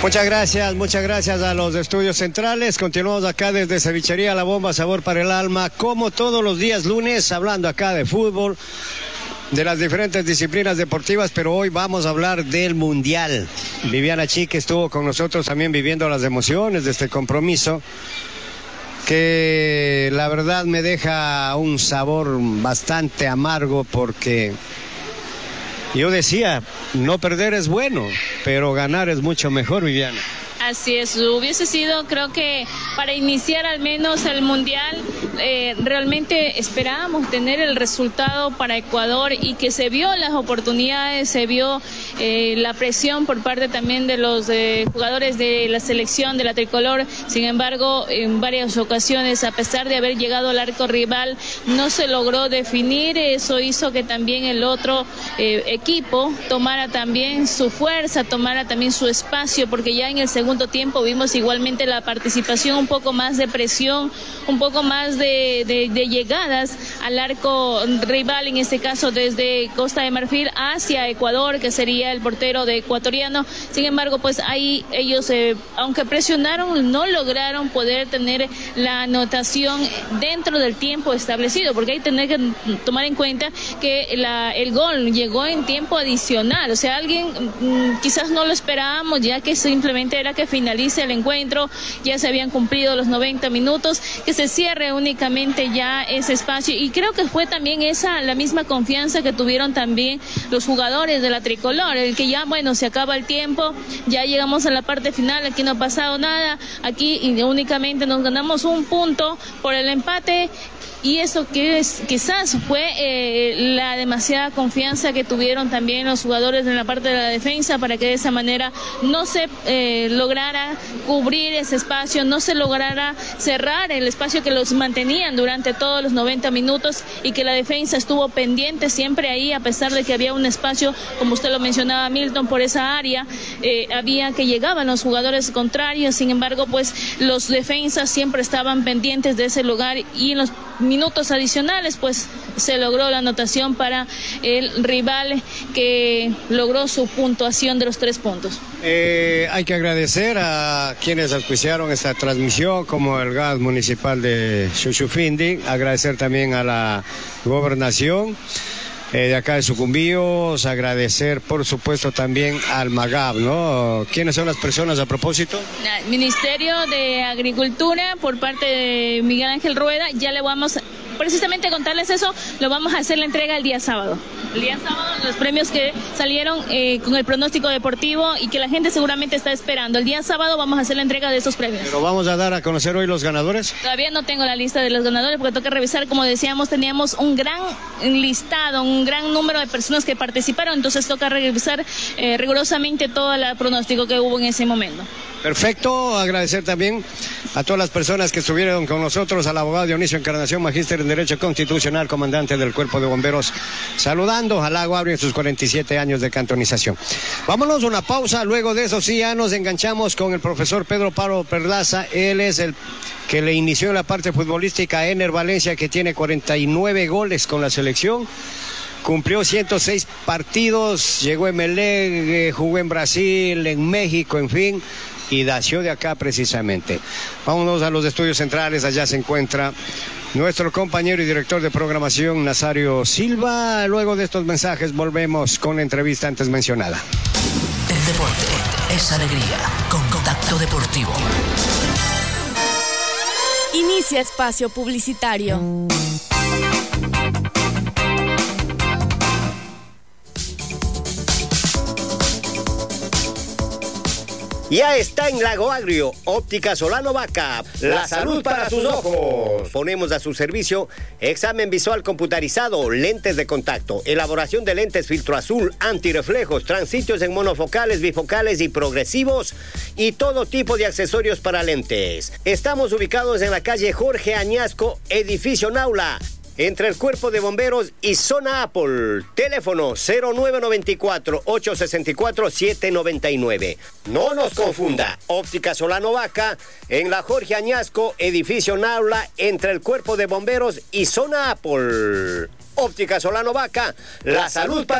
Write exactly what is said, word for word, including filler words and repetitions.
Muchas gracias, muchas gracias a los estudios centrales. Continuamos acá desde Cevichería La Bomba, sabor para el alma, como todos los días lunes, hablando acá de fútbol, de las diferentes disciplinas deportivas, pero hoy vamos a hablar del Mundial. Viviana Chique estuvo con nosotros también viviendo las emociones de este compromiso, que la verdad me deja un sabor bastante amargo, porque yo decía, no perder es bueno, pero ganar es mucho mejor, Viviana. Así es, hubiese sido, creo que para iniciar al menos el Mundial, eh, realmente esperábamos tener el resultado para Ecuador, y que se vio las oportunidades, se vio eh, la presión por parte también de los eh, jugadores de la selección de la tricolor. Sin embargo, en varias ocasiones, a pesar de haber llegado al arco rival, no se logró definir. Eso hizo que también el otro eh, equipo tomara también su fuerza, tomara también su espacio, porque ya en el segundo tiempo vimos igualmente la participación, un poco más de presión, un poco más de, de, de llegadas al arco rival, en este caso desde Costa de Marfil hacia Ecuador, que sería el portero de ecuatoriano. Sin embargo, pues ahí ellos, eh, aunque presionaron, no lograron poder tener la anotación dentro del tiempo establecido, porque hay que tener que tomar en cuenta que la, el gol llegó en tiempo adicional. O sea, alguien mmm, quizás no lo esperábamos, ya que simplemente era que finalice el encuentro, ya se habían cumplido los noventa minutos, que se cierre únicamente ya ese espacio, y creo que fue también esa la misma confianza que tuvieron también los jugadores de la tricolor, el que ya, bueno, se acaba el tiempo, ya llegamos a la parte final, aquí no ha pasado nada, aquí únicamente nos ganamos un punto por el empate. Y eso que es, quizás fue eh, la demasiada confianza que tuvieron también los jugadores en la parte de la defensa, para que de esa manera no se eh, lograra cubrir ese espacio, no se lograra cerrar el espacio que los mantenían durante todos los noventa minutos, y que la defensa estuvo pendiente siempre ahí, a pesar de que había un espacio, como usted lo mencionaba, Milton, por esa área, eh, había que llegaban los jugadores contrarios. Sin embargo, pues los defensas siempre estaban pendientes de ese lugar, y en los minutos adicionales pues se logró la anotación para el rival, que logró su puntuación de los tres puntos. Eh, hay que agradecer a quienes auspiciaron esta transmisión, como el gas municipal de Xuxufindi, agradecer también a la gobernación Eh, de acá de Sucumbíos, agradecer por supuesto también al MAGAB, ¿no? ¿Quiénes son las personas a propósito? El Ministerio de Agricultura, por parte de Miguel Ángel Rueda. Ya le vamos a, precisamente a contarles eso, lo vamos a hacer la entrega el día sábado. El día sábado los premios que salieron eh, con el pronóstico deportivo, y que la gente seguramente está esperando. El día sábado vamos a hacer la entrega de esos premios. ¿Pero vamos a dar a conocer hoy los ganadores? Todavía no tengo la lista de los ganadores, porque tengo que revisar. Como decíamos, teníamos un gran listado, un gran número de personas que participaron, entonces toca revisar eh, rigurosamente todo el pronóstico que hubo en ese momento. Perfecto, agradecer también a todas las personas que estuvieron con nosotros, al abogado Dionisio Encarnación, magíster en Derecho Constitucional, comandante del Cuerpo de Bomberos, saludando a Lago Agrio en sus cuarenta y siete años de cantonización. Vámonos a una pausa, luego de eso sí ya nos enganchamos con el profesor Pedro Pablo Perlaza. Él es el que le inició en la parte futbolística a Ener Valencia, que tiene cuarenta y nueve goles con la selección. Cumplió ciento seis partidos, llegó a Emelec, jugó en Brasil, en México, en fin, y nació de acá precisamente. Vámonos a los estudios centrales, allá se encuentra nuestro compañero y director de programación, Nazario Silva. Luego de estos mensajes volvemos con la entrevista antes mencionada. El deporte es alegría, con Contacto Deportivo. Inicia espacio publicitario. Ya está en Lago Agrio, Óptica Solano Vaca, la salud para sus ojos. Ponemos a su servicio examen visual computarizado, lentes de contacto, elaboración de lentes filtro azul, antirreflejos, transitos en monofocales, bifocales y progresivos, y todo tipo de accesorios para lentes. Estamos ubicados en la calle Jorge Añasco, edificio Naula, entre el Cuerpo de Bomberos y Zona Apple. Teléfono cero nueve nueve cuatro, ocho seis cuatro, siete nueve nueve. No nos confunda. Óptica Solano Vaca en la Jorge Añasco, edificio Naula, entre el Cuerpo de Bomberos y Zona Apple. Óptica Solano Vaca, la salud para